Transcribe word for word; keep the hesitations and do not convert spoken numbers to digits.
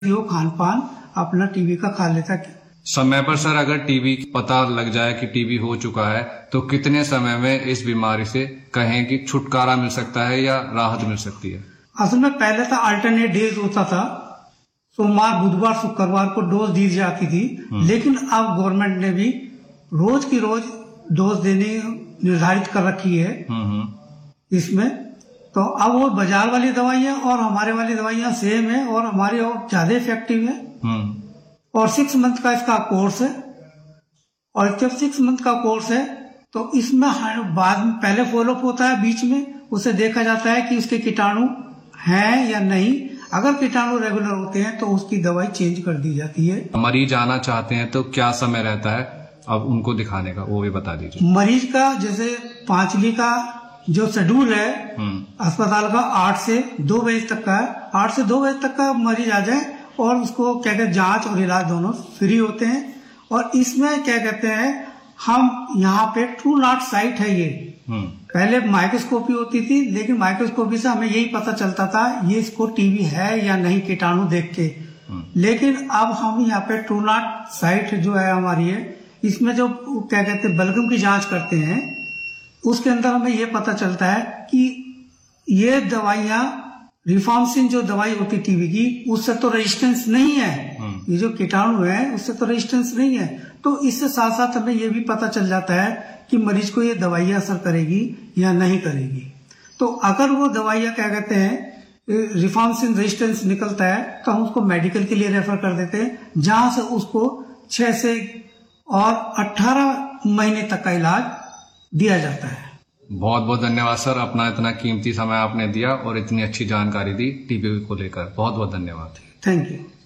वो खान पान अपना टीबी का खा लेता है। समय पर सर अगर टीबी पता लग जाए कि टीबी हो चुका है तो कितने समय में इस बीमारी से कहें कि छुटकारा मिल सकता है या राहत मिल सकती है? असल में पहले तो अल्टरनेट डेज होता था, सोमवार बुधवार शुक्रवार को डोज दी जाती थी, लेकिन अब गवर्नमेंट ने भी रोज की रोज डोज देने निर्धारित कर रखी है इसमें। तो अब वो बाजार वाली दवाइयाँ और हमारे वाली दवाइयाँ सेम है और हमारी और ज्यादा इफेक्टिव है। और सिक्स मंथ का इसका कोर्स है, और जब सिक्स मंथ का कोर्स है तो इसमें बाद में पहले फॉलोअप होता है, बीच में उसे देखा जाता है कि उसके कीटाणु हैं या नहीं। अगर कीटाणु रेगुलर होते हैं तो उसकी दवाई चेंज कर दी जाती है। मरीज आना चाहते हैं तो क्या समय रहता है अब उनको दिखाने का, वो भी बता दीजिए। मरीज का जैसे पांचवी का जो शेड्यूल है अस्पताल का आठ से दो बजे तक का है, आठ से दो बजे तक का मरीज आ जाए और उसको क्या कहते हैं जांच और इलाज दोनों फ्री होते हैं। और इसमें क्या कहते हैं हम यहाँ पे ट्रू नॉट साइट है ये, पहले माइक्रोस्कोपी होती थी लेकिन माइक्रोस्कोपी से हमें यही पता चलता था ये इसको टीबी है या नहीं कीटाणु देख के। लेकिन अब हम यहाँ पे ट्रू नॉट साइट जो है हमारी है, इसमें जो क्या कहते हैं बलगम की जांच करते हैं उसके अंदर हमें ये पता चलता है कि ये दवाइयाँ रिफार्मसिन जो दवाई होती टीबी की उससे तो रेजिस्टेंस नहीं है, ये जो कीटाणु है उससे तो रेजिस्टेंस नहीं है। तो इससे साथ साथ हमें ये भी पता चल जाता है कि मरीज को ये दवाइयाँ असर करेगी या नहीं करेगी। तो अगर वो दवाइयाँ क्या कहते हैं रिफार्मसिन रेजिस्टेंस निकलता है तो हम उसको मेडिकल के लिए रेफर कर देते हैं, जहां से उसको छह से और अठारह महीने तक का इलाज दिया जाता है। बहुत बहुत धन्यवाद सर, अपना इतना कीमती समय आपने दिया और इतनी अच्छी जानकारी दी टीबी को लेकर। बहुत बहुत धन्यवाद। Thank you.